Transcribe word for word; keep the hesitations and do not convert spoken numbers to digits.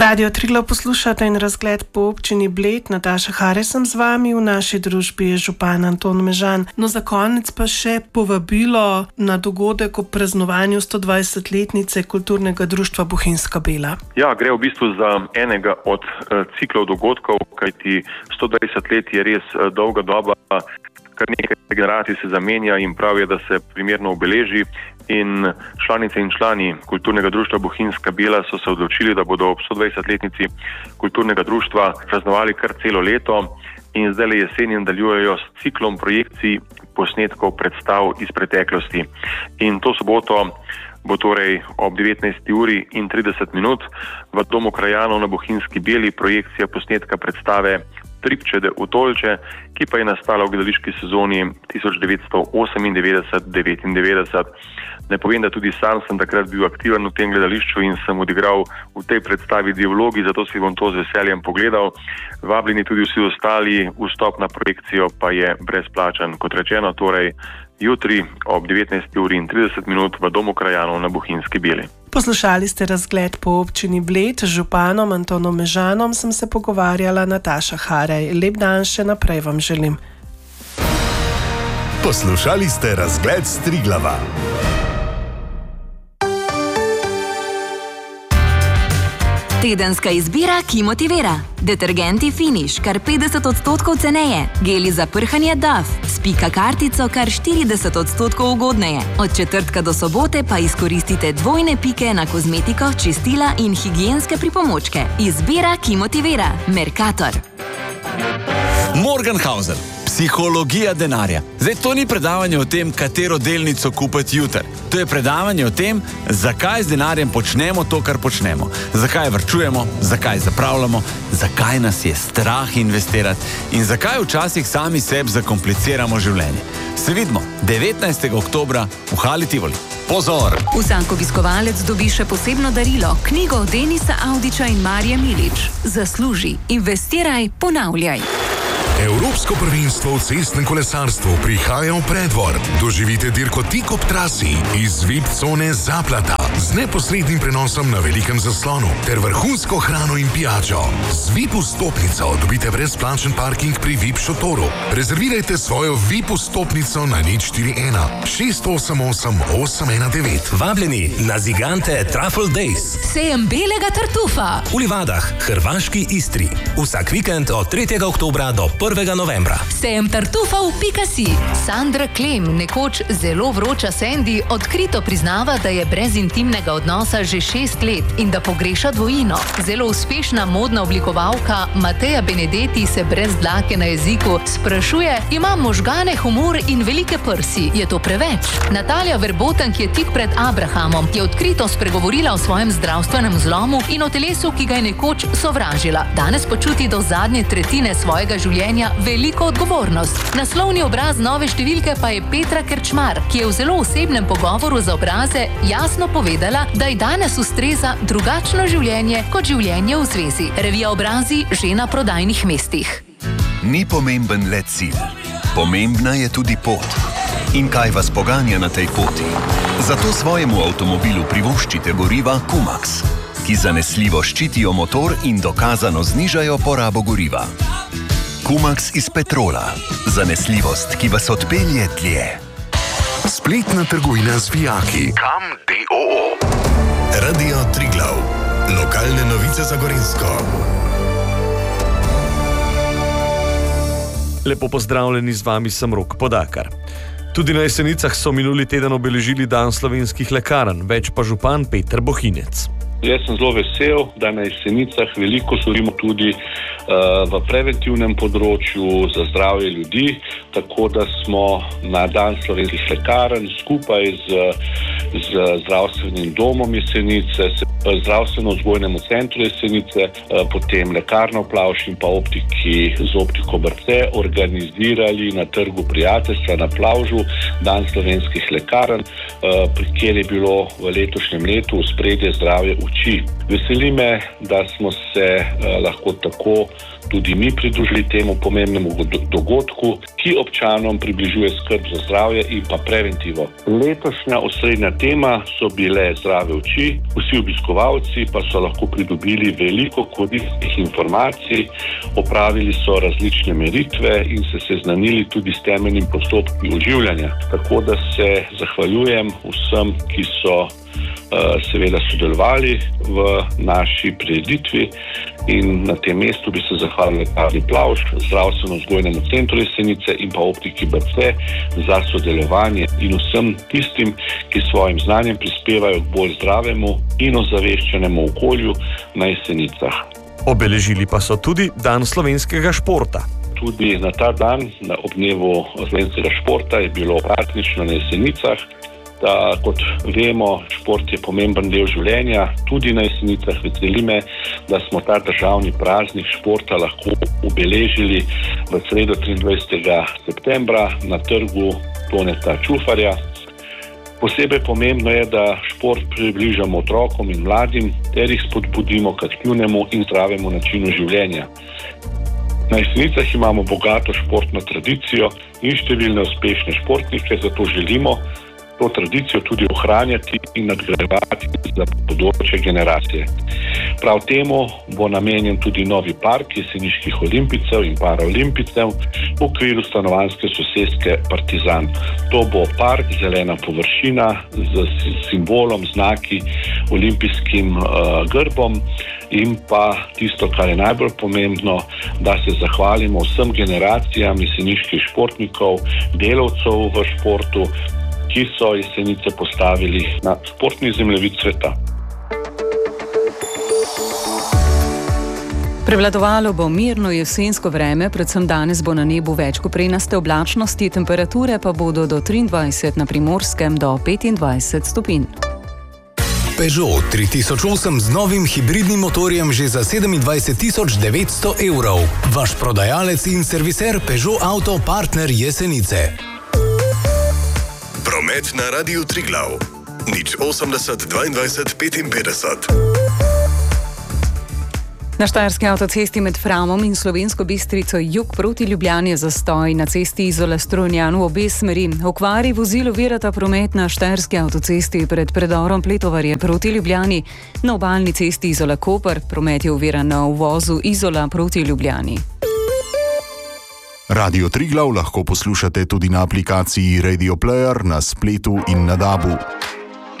Radio Triglav poslušate in razgled po občini Bled. Nataša Hare sem z vami, v naši družbi je župan Anton Mežan. No, za konec pa še povabilo na dogodek ob praznovanju stodvajsetletnice kulturnega društva Bohinjska Bela. Ja, gre v bistvu za enega od uh, ciklov dogodkov, kajti sto dvajset let je res uh, dolga doba, kar nekaj generacij se zamenja in prav je, da se primerno obeleži. In članice in člani kulturnega društva Bohinjska Bela so se odločili, da bodo ob sto dvajsetletnici kulturnega društva praznovali kar celo leto in zdaj jeseni nadaljujejo s ciklom projekcij posnetkov predstav iz preteklosti. In to soboto bo torej ob devetnajsti uri in trideset minut v Domu krajanov na Bohinjski Beli projekcija posnetka predstave Tripčede v Tolče, ki pa je nastala v gledališki sezoni tisoč devetsto osemindevetdeset devetindevetdeset. Ne povem, da tudi sam sem takrat bil aktiven v tem gledališču in sem odigral v tej predstavi dve vlogi, zato si bom to z veseljem pogledal. Vabljeni tudi vsi ostali, vstop na projekcijo pa je brezplačen. Kot rečeno, torej jutri ob devetnajsti uri in trideset minut v Domu krajanov na Bohinjski Beli. Poslušali ste razgled po občini Bled, z županom Antonom Mežanom sem se pogovarjala. Nataša Harej. Lep dan še naprej vam želim. Poslušali ste razgled s Triglava. Tedenska izbira, ki motivira. Detergenti Finish, kar petdeset odstotkov ceneje. Geli za prhanje Dove, s pika kartico kar štirideset odstotkov ugodneje. Od četrtka do sobote pa izkoristite dvojne pike na kozmetiko, čistila in higienske pripomočke. Izbira, ki motivira. Mercator. Morgenhausen. Psihologija denarja. Zdaj, to ni predavanje o tem, katero delnico kupiti jutri. To je predavanje o tem, zakaj z denarjem počnemo to, kar počnemo. Zakaj varčujemo, zakaj zapravljamo, zakaj nas je strah investirati in zakaj včasih sami sebi zakompliciramo življenje. Se vidimo devetnajstega oktobra v Hali Tivoli. Pozor! Vsak obiskovalec dobi še posebno darilo. Knjigo Denisa Avdića in Marije Milič. Zasluži, investiraj, ponavljaj. Evropsko prvenstvo v cestnem kolesarstvu prihaja v Predvor. Doživite dirko tik ob trasi iz V I P cone Zaplata z neposrednim prenosom na velikem zaslonu ter vrhunsko hrano in pijačo. Z V I P vstopnico dobite brezplačen parking pri V I P šotoru. Rezervirajte svojo V I P vstopnico na nič štiri ena šest osem osem osem ena devet. Vabljeni na Zigante Truffle Days. Sejem belega tartufa. V Livadah, Hrvaški Istri. Vsak vikend od tretjega oktobra do prvega novembra. Sejem tartufa v Pikasi. Sandra Klem, nekoč zelo vroča Sandy, odkrito priznava, da je brez intimnega odnosa že šest let in da pogreša dvojino. Zelo uspešna modna oblikovalka Mateja Benedetti se brez dlake na jeziku sprašuje: imam možgane, humor in velike prsi. Je to preveč? Natalija Verboten, ki je tik pred Abrahamom, je odkrito spregovorila o svojem zdravstvenem zlomu in o telesu, ki ga je nekoč sovražila. Danes pa čuti do zadnje tretjine svojega življenja veliko odgovornost. Naslovni obraz nove številke pa je Petra Kerčmar, ki je v zelo osebnem pogovoru za obraze jasno povedala, da ji danes ustreza drugačno življenje kot življenje v zvezi. Revija Obrazi že na prodajnih mestih. Ni pomemben le cilj, pomembna je tudi pot. In kaj vas poganja na tej poti? Zato svojemu avtomobilu privoščite goriva Kumax, ki zanesljivo ščitijo motor in dokazano znižajo porabo goriva. Kumax iz petrola. Zanesljivost, ki vas odpelje dlje. Spletna trgovina z vijaki. Kam D O O. Radio Triglav. Lokalne novice za Gorenjsko. Lepo pozdravljeni, z vami sem Rok Podakar. Tudi na Jesenicah so minuli teden obeležili dan slovenskih lekarn, več pa župan Peter Bohinec. Jaz sem zelo vesel, da na Jesenicah veliko storimo tudi uh, v preventivnem področju za zdravje ljudi, tako da smo na dan slovenskih lekarn skupaj z, z zdravstvenim domom Jesenice, zdravstveno-vzgojnemu centru Jesenice, uh, potem lekarno Plavž in pa optiki z optiko Brce organizirali na trgu prijateljstva na Plavžu dan slovenskih lekarn, uh, kjer je bilo v letošnjem letu v spredje zdravje v Či. Veseli me, da smo se eh, lahko tako tudi mi pridružili temu pomembnemu dogodku, ki občanom približuje skrb za zdravje in pa preventivo. Letošnja osrednja tema so bile zdrave oči. Vsi obiskovalci obiskovalci pa so lahko pridobili veliko koristnih informacij, opravili so različne meritve in se seznanili tudi s temeljnim postopki oživljanja. Tako da se zahvaljujem vsem, ki so seveda sodelovali v naši prireditvi in na tem mestu bi se zahvalil Lekarni Plavž, Zdravstveno-vzgojnemu centru Jesenice in pa Optiki B C za sodelovanje in vsem tistim, ki svojim znanjem prispevajo k bolj zdravemu in ozaveščenemu okolju na Jesenicah. Obeležili pa so tudi Dan slovenskega športa. Tudi na ta dan, na ob dnevu slovenskega športa, je bilo praznično na Jesenicah. Da, kot vemo, šport je pomemben del življenja, tudi na Jesenicah. Veseli me, da smo ta državni praznik športa lahko obeležili v sredo triindvajsetega septembra na trgu Toneta Čufarja. Posebej pomembno je, da šport približamo otrokom in mladim ter jih spodbudimo k aktivnemu in zdravemu načinu življenja. Na Jesenicah imamo bogato športno tradicijo in številne uspešne športnike, zato želimo to tradicijo tudi ohranjati in nadgrajevati za bodoče generacije. Prav temu bo namenjen tudi novi park jeseniških olimpijcev in paraolimpijcev v okviru stanovanjske soseske Partizan. To bo park, zelena površina z simbolom, znaki, olimpijskim uh, grbom in pa tisto, kar je najbolj pomembno, da se zahvalimo vsem generacijam jeseniških športnikov, delavcev v športu, ki so Jesenice postavili na športni zemljevid sveta. Prevladovalo bo mirno jesensko vreme, predvsem danes bo na nebu več koprenaste oblačnosti, temperature pa bodo do triindvajset na Primorskem do petindvajset stopinj. Peugeot tri tisoč osem z novim hibridnim motorjem že za sedemindvajset tisoč devetsto evrov. Vaš prodajalec in serviser Peugeot Auto Partner Jesenice. Promet na Radiu Triglav. Nič osemdeset dvaindvajset petinpetdeset. Na štajerski avtocesti med Framom in Slovensko Bistrico jug proti Ljubljani je zastoj, na cesti Izola-Strunjan v obe smeri. Okvari vozil ovirata promet na štajerski avtocesti pred predorom Pletovarje proti Ljubljani. Na obalni cesti Izola-Koper promet je oviran na uvozu Izola proti Ljubljani. Radio Triglav lahko poslušate tudi na aplikaciji Radio Player, na spletu in na dabu.